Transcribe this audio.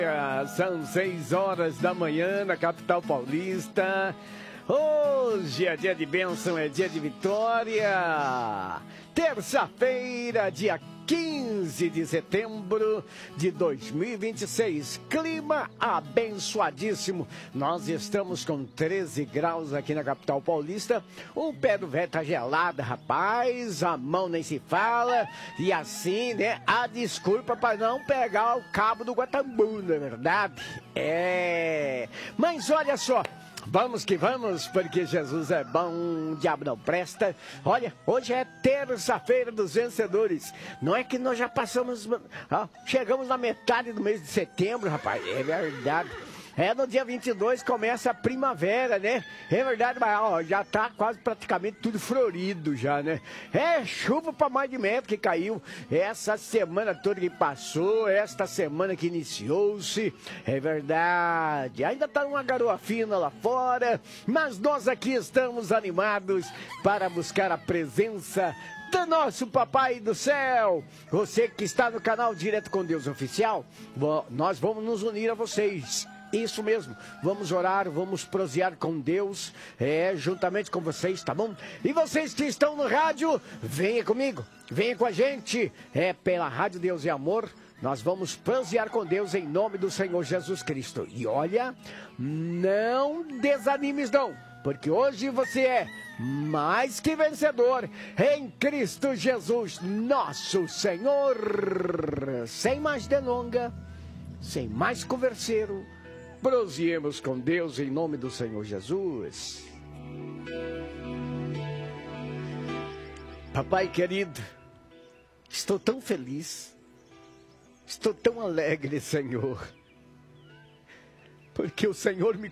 São 6 horas da manhã na capital paulista. Hoje é dia de bênção, é dia de vitória. Terça-feira, dia 15 de setembro de 2026. Clima abençoadíssimo. Nós estamos com 13 graus aqui na capital paulista. O pé do velho tá gelado, rapaz. A mão nem se fala. E assim, né? A desculpa para não pegar o cabo do Guatambu, não é verdade? Mas olha só. Vamos que vamos, porque Jesus é bom, o diabo não presta. Olha, hoje é terça-feira dos vencedores. Não é que nós já passamos, chegamos na metade do mês de setembro, rapaz. É verdade. No dia 22 começa a primavera, né? É verdade, mas já tá quase praticamente tudo florido já, né? Chuva para mais de metro que caiu essa semana toda que passou, esta semana que iniciou-se. É verdade. Ainda tá uma garoa fina lá fora, mas nós aqui estamos animados para buscar a presença do nosso Papai do Céu. Você que está no canal Direto com Deus Oficial, nós vamos nos unir a vocês. Isso mesmo, vamos orar, vamos prosear com Deus, juntamente com vocês, tá bom? E vocês que estão no rádio, venha comigo, venha com a gente, pela Rádio Deus e Amor, nós vamos prosear com Deus em nome do Senhor Jesus Cristo. E olha, não desanimes não, porque hoje você é mais que vencedor em Cristo Jesus, nosso Senhor. Sem mais delonga, sem mais converseiro, proseemos com Deus em nome do Senhor Jesus. Papai querido, estou tão feliz, estou tão alegre, Senhor, porque o Senhor me